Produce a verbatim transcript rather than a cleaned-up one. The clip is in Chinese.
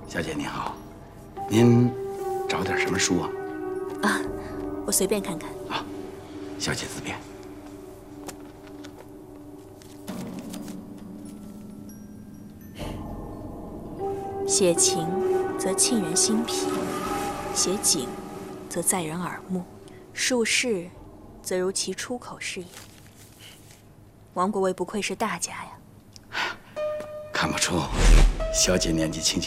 小姐您好，您找点什么书啊？ 啊，我随便看看。 啊，小姐自便。 写情则沁人心脾，写景则在人耳目，述事则如其出口是也。王国维不愧是大家呀。 看不出，小姐年纪轻轻